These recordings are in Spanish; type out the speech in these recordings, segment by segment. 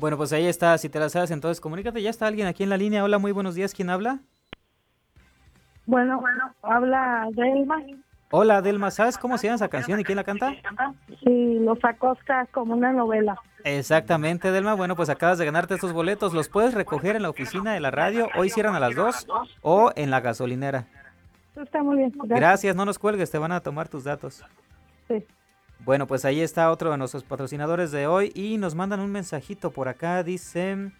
Bueno, pues ahí está, si te la sabes, entonces comunícate, ya está alguien aquí en la línea. Hola, muy buenos días, ¿quién habla? Bueno, habla Delma. Hola, Delma, ¿sabes cómo se llama esa canción y quién la canta? Sí, Los Acosta como una novela. Exactamente, Delma. Bueno, pues acabas de ganarte estos boletos. Los puedes recoger en la oficina de la radio. Hoy cierran a las 2 o en la gasolinera. Está muy bien, gracias. Gracias, no nos cuelgues, te van a tomar tus datos. Sí. Bueno, pues ahí está otro de nuestros patrocinadores de hoy y nos mandan un mensajito por acá. Dicen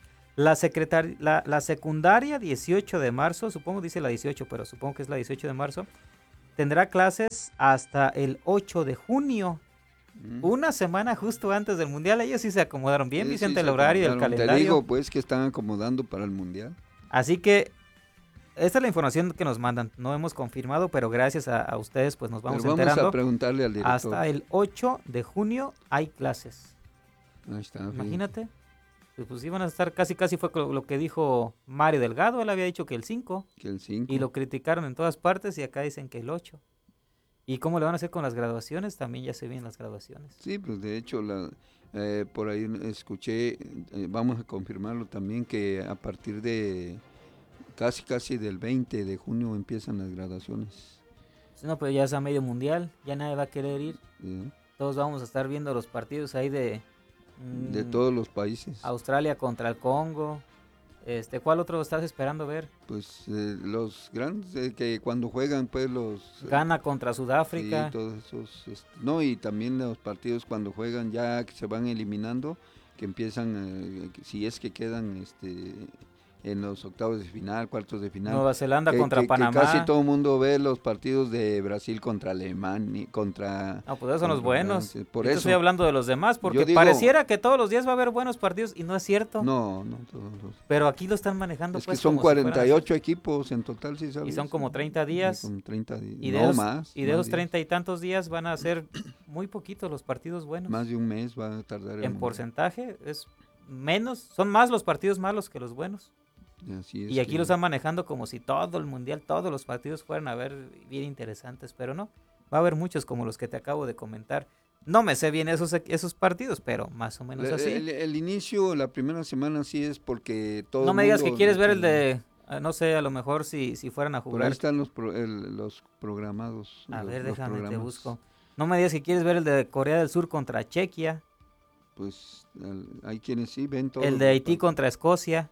la secundaria 18 de marzo, supongo dice la 18, pero supongo que es la 18 de marzo, tendrá clases hasta el 8 de junio. Una semana justo antes del mundial. Ellos sí se acomodaron bien, Sí, sí Vicente, se el horario y el acomodaron. Te calendario. digo, pues, que están acomodando para el Mundial. Así que esta es la información que nos mandan. No hemos confirmado, pero gracias a ustedes pues nos vamos Pero vamos a enterando. preguntarle al director. Hasta el 8 de junio hay clases. Ahí está. Imagínate. Pues iban a estar casi fue lo que dijo Mario Delgado. Él había dicho que el 5. Que el 5. Y lo criticaron en todas partes y acá dicen que el 8. ¿Y cómo le van a hacer con las graduaciones? También ya se vienen las graduaciones. Sí, pues de hecho, por ahí escuché, vamos a confirmarlo también, que a partir de casi del 20 de junio empiezan las graduaciones. No, pero ya es a medio mundial, ya nadie va a querer ir. ¿Sí? Todos vamos a estar viendo los partidos ahí de todos los países. Australia contra el Congo. ¿Cuál otro estás esperando ver? Pues los grandes que cuando juegan, pues los Ghana contra Sudáfrica. Sí, todos esos, no, y también los partidos cuando juegan ya que se van eliminando, que empiezan, si es que quedan en los octavos de final, cuartos de final. Nueva Zelanda contra Panamá. Que casi todo el mundo ve los partidos de Brasil contra Alemania, contra... No, pues esos son los buenos. Francia. Por Yo eso estoy hablando de los demás, porque pareciera que todos los días va a haber buenos partidos y no es cierto. No, todos los... Pero aquí lo están manejando es pues que son como 48 equipos en total, ¿sí sabes? Y son como 30 días. Sí, como 30 días. Y de esos 30 y tantos días van a ser muy poquitos los partidos buenos. Más de un mes va a tardar. En porcentaje es menos, son más los partidos malos que los buenos. Y aquí lo están manejando como si todo el mundial, todos los partidos fueran a ver bien interesantes, pero no, va a haber muchos como los que te acabo de comentar. No me sé bien esos partidos, pero más o menos así. El inicio, la primera semana sí es porque todo. No me digas que quieres ver el de, no sé, a lo mejor si fueran a jugar. Por ahí están los programados. A ver, déjame, te busco. No me digas que quieres ver el de Corea del Sur contra Chequia. Pues hay quienes sí ven todo. El de Haití contra Escocia.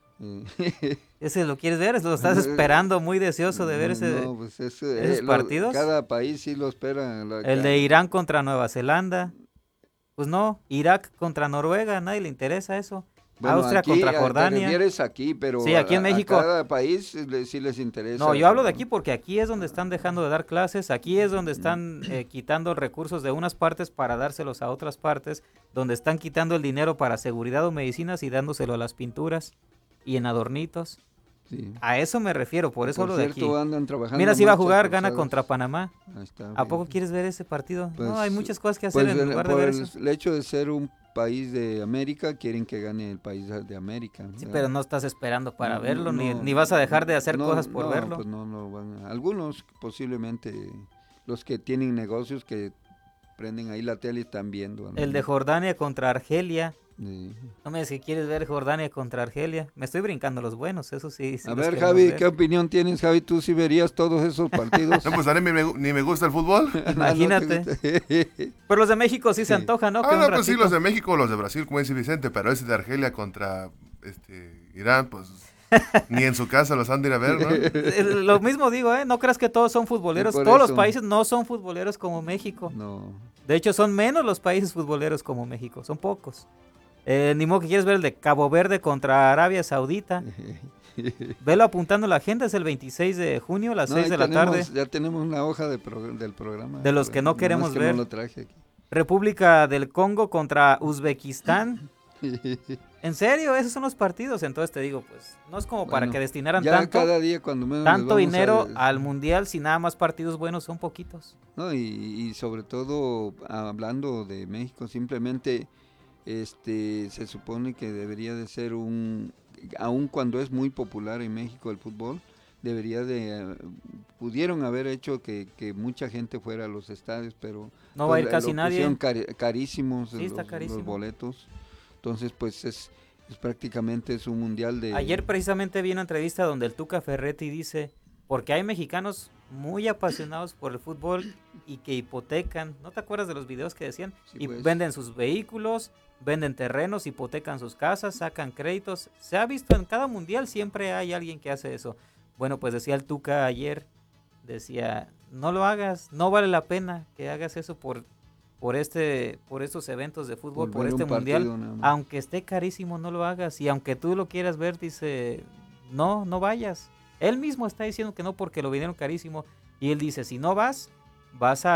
¿Ese lo quieres ver? ¿Lo estás esperando muy deseoso de ver esos partidos? Cada país sí lo espera. El de Irán contra Nueva Zelanda. Pues no, Irak contra Noruega, a nadie le interesa eso. Bueno, Austria aquí, contra Jordania. Te refieres aquí, pero sí, aquí en México. A cada país sí les interesa. No, yo hablo de aquí porque aquí es donde están dejando de dar clases, aquí es donde están quitando recursos de unas partes para dárselos a otras partes, donde están quitando el dinero para seguridad o medicinas y dándoselo a las pinturas y en adornitos. Sí. A eso me refiero, por eso hablo de aquí. Andan trabajando. Mira, si va a jugar Ghana contra Panamá. Ahí está, ¿A poco quieres ver ese partido? Pues, no, hay muchas cosas que hacer en lugar de ver eso. El hecho de ser un país de América, quieren que gane el país de América. Sí, pero no estás esperando para verlo, ni vas a dejar de hacer cosas por verlo. Pues no van algunos posiblemente, los que tienen negocios que prenden ahí la tele y están viendo. El de Jordania contra Argelia. Sí. No me digas que quieres ver Jordania contra Argelia. Me estoy brincando los buenos, eso sí. A ver, Javi, ¿qué opinión tienes, Javi? ¿Tú sí verías todos esos partidos? No, pues a mí ni me gusta el fútbol. Imagínate. Pero los de México sí se antojan, ¿no? No, pues sí, los de México, los de Brasil, como dice Vicente, pero ese de Argelia contra Irán, pues ni en su casa los han de ir a ver, ¿no? Lo mismo digo, ¿eh? No creas que todos son futboleros. Todos los países no son futboleros como México. No. De hecho, son menos los países futboleros como México, son pocos. Ni modo que quieres ver el de Cabo Verde contra Arabia Saudita. Velo apuntando la agenda, es el 26 de junio a las 6 de la tarde. Ya tenemos una hoja del programa. De los que no queremos ver. No lo traje aquí. República del Congo contra Uzbekistán. ¿En serio? Esos son los partidos. Entonces te digo, pues, no es como para que destinaran cada día, cuando menos tanto dinero al Mundial si nada más partidos buenos son poquitos. No, y sobre todo, hablando de México, simplemente se supone que debería de ser aun cuando es muy popular en México el fútbol, pudieron haber hecho que mucha gente fuera a los estadios, pero no va a ir casi nadie. Carísimos, sí, está carísimo. los boletos. Entonces, pues pues prácticamente es un mundial de... Ayer precisamente vi una entrevista donde el Tuca Ferretti dice, porque hay mexicanos muy apasionados por el fútbol y que hipotecan, ¿no te acuerdas de los videos que decían? Sí, Y pues. venden sus vehículos, venden terrenos, hipotecan sus casas, sacan créditos. Se ha visto en cada mundial, siempre hay alguien que hace eso. Bueno, pues decía el Tuca ayer, decía, no lo hagas, no vale la pena que hagas eso por estos eventos de fútbol, por ver este un partido mundial, nada más. aunque esté carísimo, no lo hagas, y aunque tú lo quieras ver, dice, no vayas. Él mismo está diciendo que no porque lo vinieron carísimo, y él dice, si no vas a